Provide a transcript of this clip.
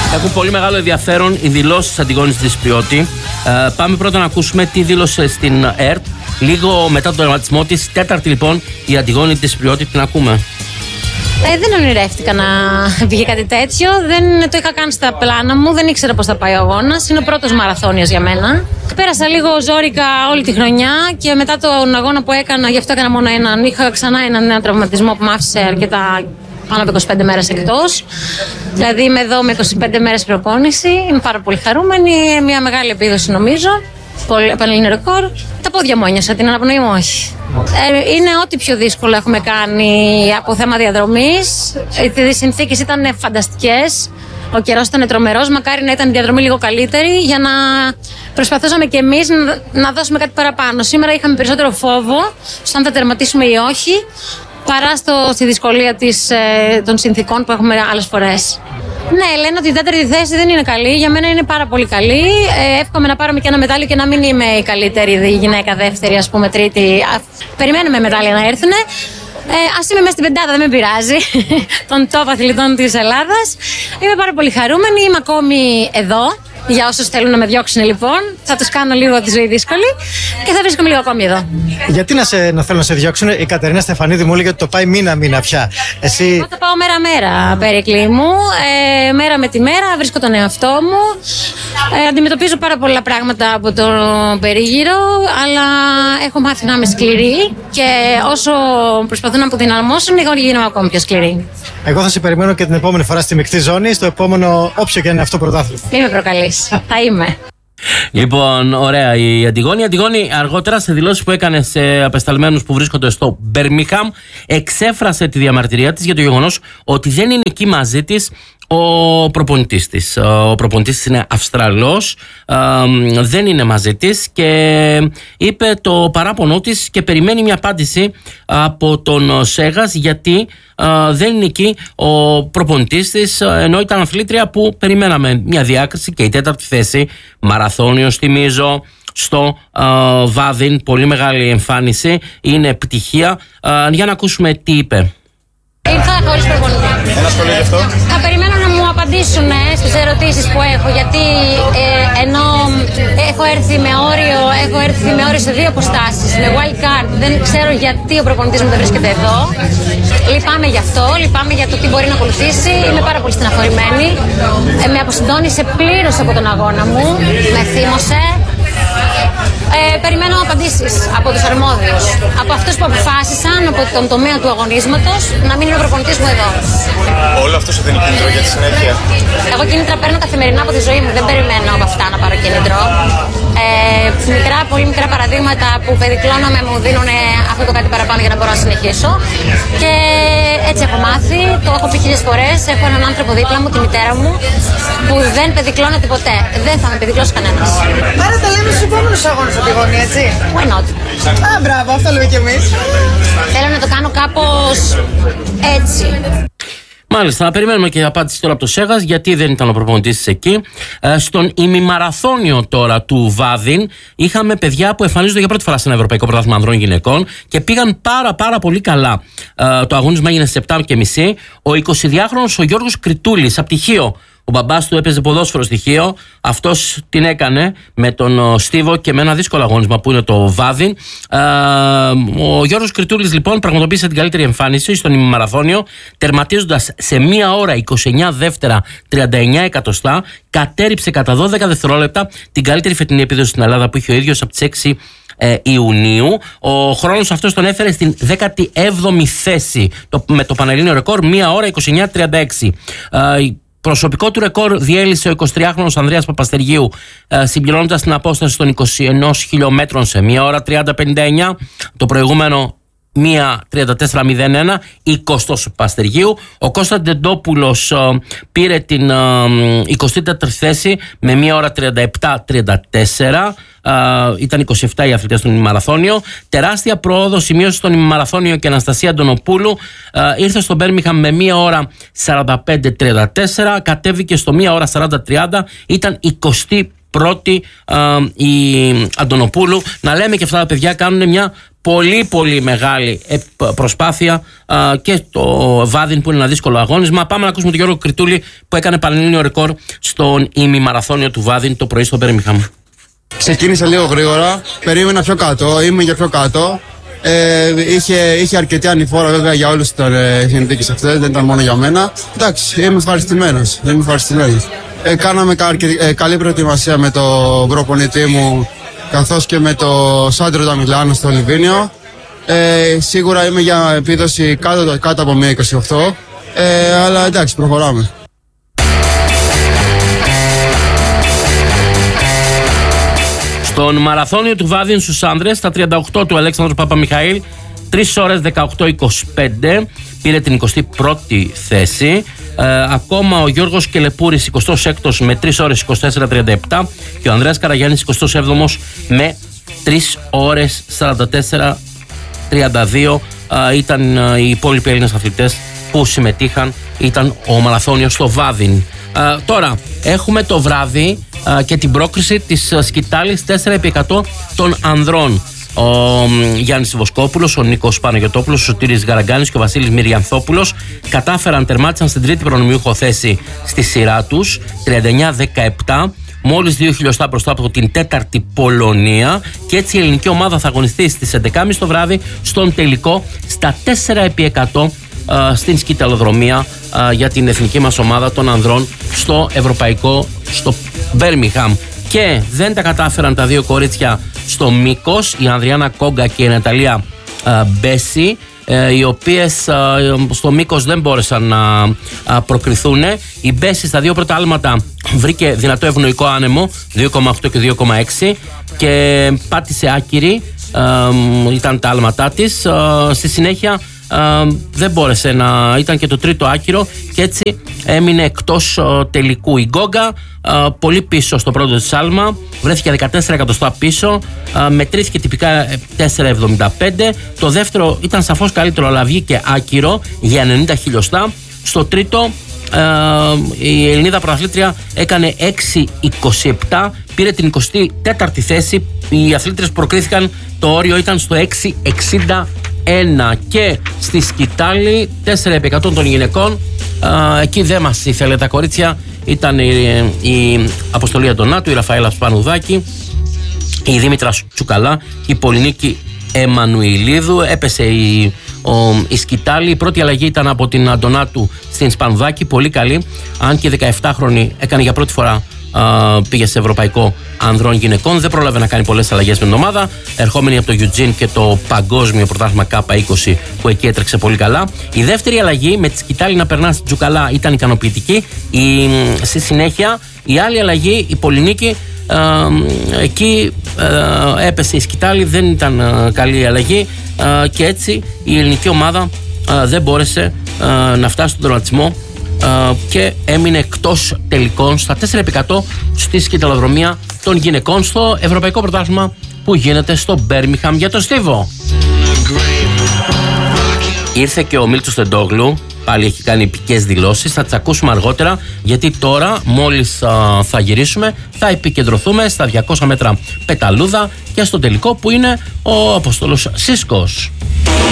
Έχουν πολύ μεγάλο ενδιαφέρον οι δηλώσεις της Αντιγόνης Δυσπριώτη. Πάμε πρώτα να ακούσουμε τι δήλωσε στην ΕΡΤ λίγο μετά τον τερματισμό της. Τέταρτη λοιπόν η Αντιγόνη Δυσπριώτη, την ακούμε. Δεν ονειρεύτηκα να βγει κάτι τέτοιο. Δεν το είχα κάνει στα πλάνα μου. Δεν ήξερα πώς θα πάει ο αγώνας. Είναι ο πρώτος μαραθώνιος για μένα. Πέρασα λίγο ζόρικα όλη τη χρονιά και μετά τον αγώνα που έκανα, γι' αυτό έκανα μόνο έναν. Είχα ξανά έναν τραυματισμό που με άφησε αρκετά, πάνω από 25 μέρες εκτός. Δηλαδή είμαι εδώ με 25 μέρες προπόνηση. Είμαι πάρα πολύ χαρούμενη. Μια μεγάλη επίδοση νομίζω. Πανελλήνιο ρεκόρ. Τα πόδια μου ένιωσα, την αναπνοή μου όχι. Είναι ό,τι πιο δύσκολο έχουμε κάνει από θέμα διαδρομής. Οι συνθήκες ήταν φανταστικές. Ο καιρός ήταν τρομερός. Μακάρι να ήταν η διαδρομή λίγο καλύτερη για να προσπαθούσαμε κι εμείς να δώσουμε κάτι παραπάνω. Σήμερα είχαμε περισσότερο φόβο στο αν θα τερματίσουμε ή όχι, παρά στη δυσκολία των συνθήκων που έχουμε άλλες φορές. Ναι, λένε ότι η τέταρτη θέση δεν είναι καλή. Για μένα είναι πάρα πολύ καλή. Εύχομαι να πάρουμε και ένα μετάλλιο και να μην είμαι η καλύτερη γυναίκα, δεύτερη, ας πούμε, τρίτη. Περιμένουμε μετάλλια να έρθουν. Ας είμαι μέσα στην πεντάδα, δεν με πειράζει, των top αθλητών της Ελλάδας. Είμαι πάρα πολύ χαρούμενη, είμαι ακόμη εδώ. Για όσους θέλουν να με διώξουν λοιπόν, θα τους κάνω λίγο τη ζωή δύσκολη και θα βρίσκομαι λίγο ακόμη εδώ. Γιατί να θέλω να σε διώξουν? Η Κατερίνα Στεφανίδη μου έλεγε ότι το πάει μήνα-μήνα πια. Εσύ... Εγώ θα πάω μέρα-μέρα, Περικλή μου. Μέρα με τη μέρα βρίσκω τον εαυτό μου. Αντιμετωπίζω πάρα πολλά πράγματα από το περίγυρο, αλλά έχω μάθει να είμαι σκληρή και όσο προσπαθούν να αποδυναμώσουν, εγώ γίνομαι ακόμη πιο σκληρή. Εγώ θα σε περιμένω και την επόμενη φορά στη μεικτή ζώνη, στο επόμενο όποιο και είναι αυτό πρωτάθλημα. Μην με προκαλείς. Θα είμαι. Λοιπόν, ωραία η Αντιγόνη. Η Αντιγόνη αργότερα σε δηλώσεις που έκανε σε απεσταλμένους που βρίσκονται στο Μπέρμιγχαμ εξέφρασε τη διαμαρτυρία της για το γεγονός ότι δεν είναι εκεί μαζί της ο προπονητής της. Ο προπονητής της είναι Αυστραλός, δεν είναι μαζί της και είπε το παράπονο της και περιμένει μια απάντηση από τον Σέγας γιατί δεν είναι εκεί ο προπονητής της, ενώ ήταν αθλήτρια που περιμέναμε μια διάκριση και η τέταρτη θέση, μαραθώνιος θυμίζω, στο Βάδιν, πολύ μεγάλη εμφάνιση, είναι επιτυχία. Για να ακούσουμε τι είπε. Ήρθα χωρίς προπονητή. Ένα σχόλιο γι' αυτό. Θα περιμένω να μου απαντήσουν στις ερωτήσεις που έχω, γιατί ενώ έχω έρθει με όριο σε 2 αποστάσεις, με wild card, δεν ξέρω γιατί ο προπονητής μου δεν βρίσκεται εδώ. Λυπάμαι γι' αυτό, λυπάμαι για το τι μπορεί να ακολουθήσει. Είμαι πάρα πολύ στεναχωρημένη. Με αποσυντώνησε πλήρως από τον αγώνα μου, με θύμωσε. Περιμένω απαντήσεις από τους αρμόδιους, από αυτούς που αποφάσισαν από τον τομέα του αγωνίσματος να μην είναι ο προπονητής μου εδώ. Όλο αυτό σου δίνει κίνητρο για τη συνέχεια? Εγώ κίνητρα παίρνω καθημερινά από τη ζωή μου, δεν περιμένω από αυτά να πάρω κίνητρο. Πολύ μικρά παραδείγματα που περικλώνομαι μου δίνουν αυτό το κάτι παραπάνω για να μπορώ να συνεχίσω. Και έτσι έχω μάθει, το έχω πει 1000 φορές. Έχω έναν άνθρωπο δίπλα μου, τη μητέρα μου, που δεν παιδικλώνεται ποτέ. Δεν θα με παιδικλώσει κανένας. Άρα τα λέμε στους επόμενους αγώνες Αντιγόνη, έτσι? Why not? Μπράβο, αυτό λέμε κι εμείς. Θέλω να το κάνω κάπως έτσι. Μάλιστα, να περιμένουμε και απάντηση τώρα από το Σέγας γιατί δεν ήταν ο προπονητής της εκεί. Στον ημιμαραθώνιο τώρα του Βάδιν είχαμε παιδιά που εμφανίζονται για πρώτη φορά σε ένα ευρωπαϊκό πρωτάθλημα ανδρών γυναικών και πήγαν πάρα πολύ καλά. Το αγώνισμα έγινε στις 7.30. Ο 22χρονος ο Γιώργος Κριτούλης από Τυχείο. Ο μπαμπάς του έπαιζε ποδόσφαιρο στοιχείο. Αυτός την έκανε με τον Στίβο και με ένα δύσκολο αγώνισμα που είναι το Βάδιν. Ο Γιώργος Κριτούλης λοιπόν πραγματοποίησε την καλύτερη εμφάνιση στον ημιμαραθώνιο, τερματίζοντας σε 1 ώρα 29 δεύτερα 39 εκατοστά. Κατέριψε κατά 12 δευτερόλεπτα την καλύτερη φετινή επίδοση στην Ελλάδα που είχε ο ίδιος από τις 6 Ιουνίου. Ο χρόνος αυτός τον έφερε στην 17η θέση με το πανελλήνιο ρεκόρ 1 ώρα 29.36. Προσωπικό του ρεκόρ διέλυσε ο 23χρονος Ανδρέας Παπαστεργίου, συμπληρώνοντας την απόσταση των 21 χιλιόμετρων σε 1 ώρα 30.59. Το προηγούμενο 1.34.01, 20ος Παστεργίου. Ο Κώστας Ντεντόπουλος πήρε την 24η θέση με 1 ώρα 37.34. Ήταν 27 οι αθλητές στον ημιμαραθώνιο. Τεράστια πρόοδο σημείωσε στον ημιμαραθώνιο και Αναστασία Αντωνοπούλου. Ήρθε στο Μπέρμιγχαμ με 1 ώρα 45.34. Κατέβηκε στο 1 ώρα 40.30. Ήταν 21η η Αντωνοπούλου. Να λέμε και αυτά τα παιδιά κάνουν μια πολύ πολύ μεγάλη προσπάθεια και το Βάδιν που είναι ένα δύσκολο αγώνισμα. Πάμε να ακούσουμε τον Γιώργο Κριτούλη που έκανε πανελλήνιο ρεκόρ στον ημιμαραθώνιο του Βάδιν το πρωί στο Μπέρμιγχαμ. Ξεκίνησα λίγο γρήγορα, περίμενα πιο κάτω, ήμουν για πιο κάτω. Είχε αρκετή ανηφόρα βέβαια για όλους τις συνθήκες αυτές, δεν ήταν μόνο για μένα. Εντάξει, είμαι ευχαριστημένος. Κάναμε καλή προετοιμασία με τον προπονητή μου καθώς και με το Σάντρο τα Μιλάνο στο Λιβίνιο. Σίγουρα είμαι για επίδοση κάτω από 1.28, αλλά εντάξει, προχωράμε. Στον μαραθώνιο του Βάδιν στους άνδρες, στα 38 του Αλέξανδρου Παπαμιχαήλ, 3 ώρες 18-25, πήρε την 21η θέση. Ακόμα ο Γιώργος Κελεπούρης 26ος με 3 ώρες 24-37 και ο Ανδρέας Καραγιάννης 27ος με 3 ώρες 44-32. Ήταν οι υπόλοιποι Έλληνες αθλητές που συμμετείχαν, ήταν ο μαραθώνιος στο Βάδιν. Τώρα έχουμε το βράδυ και την πρόκριση της σκητάλης 4x100 των ανδρών. Ο Γιάννης Βοσκόπουλος, ο Νίκος Παναγιωτόπουλος, ο Σωτήρης Γαραγκάνης και ο Βασίλης Μυριανθόπουλος τερμάτισαν στην τρίτη προνομιούχο θέση στη σειρά τους, 39-17, μόλις 2 χιλιοστά μπροστά από την τέταρτη Πολωνία, και έτσι η ελληνική ομάδα θα αγωνιστεί στις 11.30 το βράδυ στον τελικό στα 4x100 στην σκηταλοδρομία για την εθνική μας ομάδα των ανδρών στο ευρωπαϊκό, στο Μπέρμιγχαμ. Και δεν τα κατάφεραν τα δύο κορίτσια στο μήκος, η Ανδριάννα Κόγκα και η Ναταλία Μπέση, οι οποίες στο μήκος δεν μπόρεσαν να προκριθούν. Η Μπέση στα δύο πρώτα άλματα βρήκε δυνατό ευνοϊκό άνεμο 2,8 και 2,6 και πάτησε άκυρη, ήταν τα άλματά της. Στη συνέχεια δεν μπόρεσε να, ήταν και το τρίτο άκυρο και έτσι έμεινε εκτός τελικού. Η Γκόγκα πολύ πίσω στο πρώτο της άλμα, βρέθηκε 14 εκατοστά πίσω, μετρήθηκε τυπικά 4,75. Το δεύτερο ήταν σαφώς καλύτερο, αλλά βγήκε άκυρο για 90 χιλιοστά. Στο τρίτο η Ελληνίδα πρωταθλήτρια έκανε 6,27, πήρε την 24η θέση. Οι αθλήτρες προκρίθηκαν, το όριο ήταν στο 6,61. Και στη σκητάλη 4x100 των γυναικών, εκεί δεν μας ήθελε τα κορίτσια, ήταν η Αποστολή Αντωνάτου, η Ραφαέλα Σπανουδάκη, η Δήμητρα Τσουκαλά, η Πολυνίκη Εμμανουηλίδου. Έπεσε η σκητάλη. Η πρώτη αλλαγή ήταν από την Αντωνάτου στην Σπανουδάκη, πολύ καλή, αν και 17χρονη έκανε για πρώτη φορά, πήγε σε ευρωπαϊκό ανδρών γυναικών. Δεν πρόλαβε να κάνει πολλές αλλαγές με την ομάδα, ερχόμενη από το Eugene και το παγκόσμιο πρωτάθλημα K20 που εκεί έτρεξε πολύ καλά. Η δεύτερη αλλαγή με τη σκητάλη να περνά στην Τζουκαλά ήταν ικανοποιητική. Στη συνέχεια η άλλη αλλαγή, η Πολυνίκη, εκεί έπεσε η σκητάλη, δεν ήταν καλή η αλλαγή και έτσι η ελληνική ομάδα δεν μπόρεσε να φτάσει στον τερματισμό και έμεινε εκτός τελικών στα 4x100 στη σκηταλοδρομία των γυναικών στο ευρωπαϊκό πρωτάθλημα που γίνεται στο Μπέρμιγχαμ για τον Στίβο. Ήρθε και ο Μίλτσος Τεντόγλου, πάλι έχει κάνει επικές δηλώσεις, θα τις ακούσουμε αργότερα, γιατί τώρα μόλις θα γυρίσουμε θα επικεντρωθούμε στα 200 μέτρα πεταλούδα και στο τελικό που είναι ο Απόστολος Σίσκος.